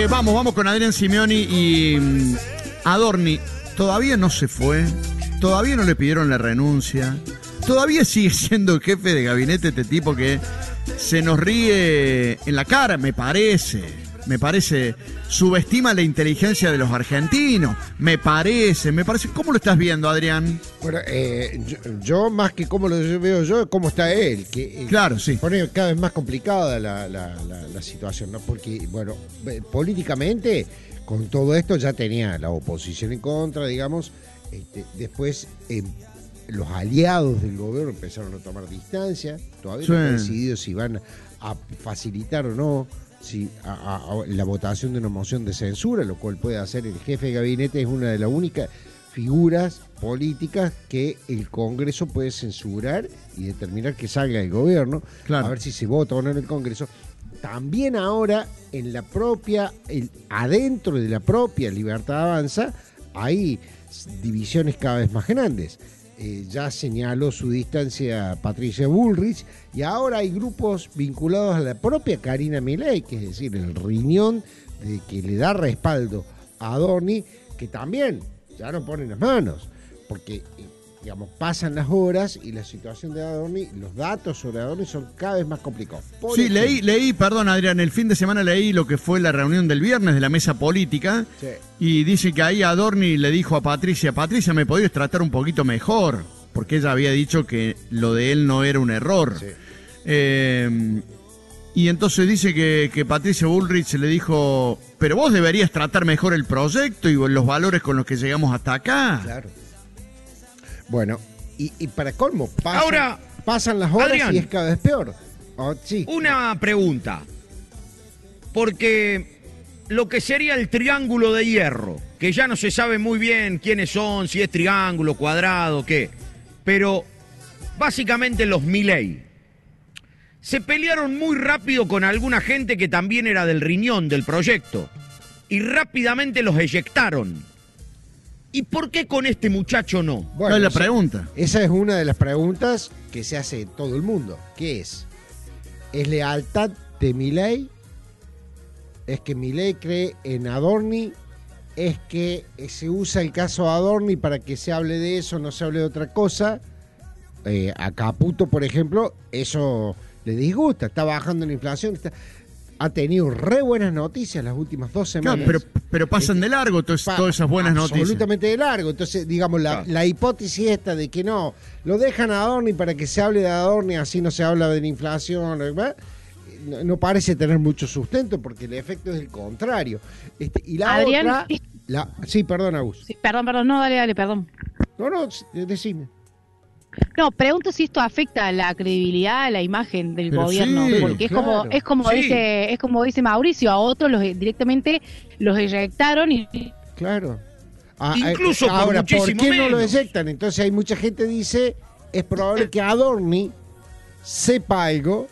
Vamos con Adrián Simeoni y Adorni. Todavía no se fue, todavía no le pidieron la renuncia, todavía sigue siendo el jefe de gabinete este tipo que se nos ríe en la cara, me parece, subestima la inteligencia de los argentinos, me parece. ¿Cómo lo estás viendo, Adrián? Bueno, yo más que cómo lo veo yo, cómo está él, que claro, sí. Pone cada vez más complicada la situación, ¿no? Porque, bueno, políticamente, con todo esto ya tenía la oposición en contra, digamos, después los aliados del gobierno empezaron a tomar distancia, todavía no han decidido si van a facilitar o no a la votación de una moción de censura, lo cual puede hacer el jefe de gabinete. Es una de las únicas figuras políticas que el Congreso puede censurar y determinar que salga del gobierno, claro. A ver si se vota o no en el Congreso. También ahora en la propia, adentro de la propia Libertad Avanza hay divisiones cada vez más grandes. Ya señaló su distancia Patricia Bullrich y ahora hay grupos vinculados a la propia Karina Milei, que es decir, el riñón de que le da respaldo a Adorni, que también ya no ponen las manos, porque digamos, pasan las horas y la situación de Adorni, los datos sobre Adorni son cada vez más complicados. Sí, leí, perdón Adrián, el fin de semana leí lo que fue la reunión del viernes de la mesa política, sí. Y dice que ahí Adorni le dijo a Patricia, ¿me podías tratar un poquito mejor? Porque ella había dicho que lo de él no era un error. Sí. Y entonces dice que Patricia Bullrich le dijo, pero vos deberías tratar mejor el proyecto y los valores con los que llegamos hasta acá. Claro. Bueno, y para colmo, pasan las horas, Adrián, y es cada vez peor. Sí. Una pregunta, porque lo que sería el triángulo de hierro, que ya no se sabe muy bien quiénes son, si es triángulo, cuadrado, qué, pero básicamente los Milei se pelearon muy rápido con alguna gente que también era del riñón del proyecto y rápidamente los eyectaron. ¿Y por qué con este muchacho no? Bueno, es la pregunta. Esa es una de las preguntas que se hace todo el mundo. ¿Qué es? ¿Es lealtad de Milei? ¿Es que Milei cree en Adorni? ¿Es que se usa el caso Adorni para que se hable de eso, no se hable de otra cosa? A Caputo, por ejemplo, eso le disgusta. Está bajando la inflación, ha tenido re buenas noticias las últimas 2 semanas. Claro, pero pasan de largo todas esas buenas noticias. Absolutamente de largo. Entonces, digamos, la hipótesis esta de que no, lo dejan a Adorni para que se hable de Adorni, así no se habla de la inflación, no parece tener mucho sustento porque el efecto es el contrario. Y la Adrián, otra... Sí, perdón, Agus. Sí, perdón, no, dale, perdón. No, decime. No, pregunto si esto afecta a la credibilidad, a la imagen del gobierno, sí, porque es como dice Mauricio, a otros directamente los eyectaron y claro. Incluso ahora, por ¿por qué menos no lo eyectan? Entonces hay mucha gente que dice, es probable que Adorni sepa algo.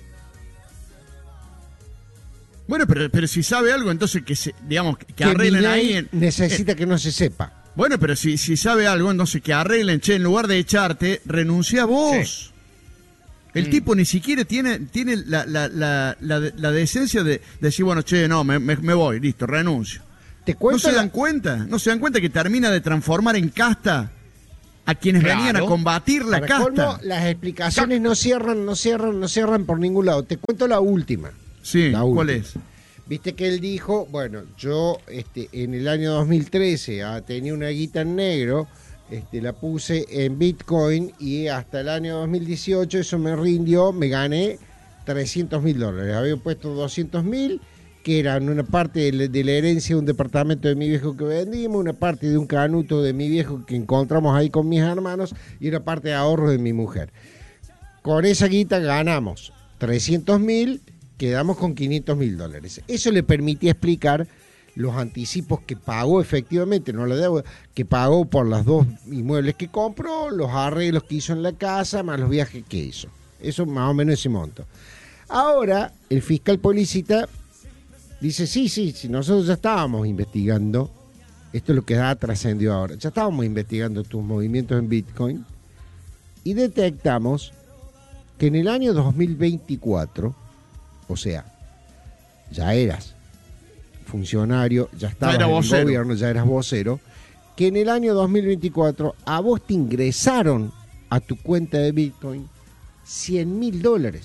Bueno, pero si sabe algo, entonces que arreglen ahí. Necesita que no se sepa. Bueno, pero si sabe algo, entonces que arreglen, en lugar de echarte, renuncia vos. Sí. El tipo ni siquiera tiene la decencia de decir, bueno, no, me voy, listo, renuncio. ¿No se dan cuenta? ¿No se dan cuenta que termina de transformar en casta a quienes venían a combatir la casta? Colmo, las explicaciones no cierran por ningún lado. Te cuento la última. Sí, ¿cuál es? Viste que él dijo, bueno, yo en el año 2013 tenía una guita en negro, la puse en Bitcoin y hasta el año 2018 eso me rindió, me gané $300.000. Había puesto 200.000, que eran una parte de la herencia de un departamento de mi viejo que vendimos, una parte de un canuto de mi viejo que encontramos ahí con mis hermanos y una parte de ahorro de mi mujer. Con esa guita ganamos 300.000, quedamos con $500.000. Eso le permitía explicar los anticipos que pagó efectivamente, no la deuda, que pagó por los 2 inmuebles que compró, los arreglos que hizo en la casa, más los viajes que hizo. Eso más o menos ese monto. Ahora, el fiscal Policita dice, sí, nosotros ya estábamos investigando, esto es lo que ha trascendido ahora, ya estábamos investigando tus movimientos en Bitcoin y detectamos que en el año 2024, o sea, ya eras funcionario, ya estabas era en el vocero. gobierno, ya eras vocero, que en el año 2024 a vos te ingresaron a tu cuenta de Bitcoin $100.000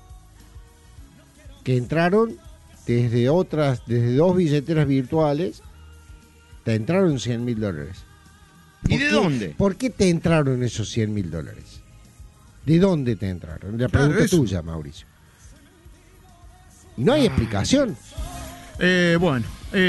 que entraron desde dos billeteras virtuales, te entraron $100.000. ¿Y de dónde? ¿Por qué te entraron esos $100.000? ¿De dónde te entraron? La Claro, pregunta eso. tuya, Mauricio. Y no hay explicación. Bueno.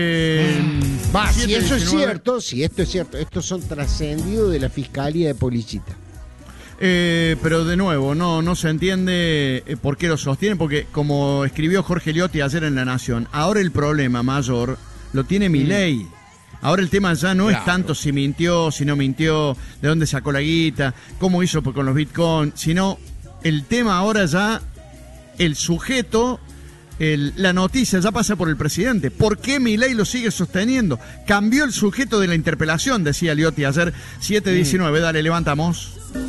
Si eso es 7:19. cierto, si esto es cierto, estos son trascendidos de la Fiscalía de Polichita. Pero de nuevo, no se entiende por qué lo sostienen, porque como escribió Jorge Liotti ayer en La Nación, ahora el problema mayor lo tiene Milei. Ahora el tema ya no es tanto si mintió, si no mintió, de dónde sacó la guita, cómo hizo con los bitcoins, sino el tema ahora ya, el sujeto, la noticia ya pasa por el presidente. ¿Por qué Milei lo sigue sosteniendo? Cambió el sujeto de la interpelación, decía Liotti ayer, 7:19, dale, levantamos.